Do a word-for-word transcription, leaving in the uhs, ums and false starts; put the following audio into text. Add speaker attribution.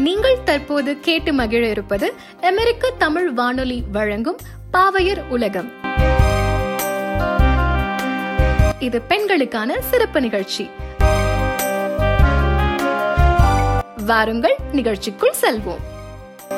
Speaker 1: நீங்கள் தற்போது கேட்டு மகிழ இருப்பது அமெரிக்க தமிழ் வானொலி வழங்கும் பாவையர் உலகம். இது பெண்களுக்கான சிறப்பு நிகழ்ச்சி. வாருங்கள், நிகழ்ச்சிக்குள் செல்வோம்.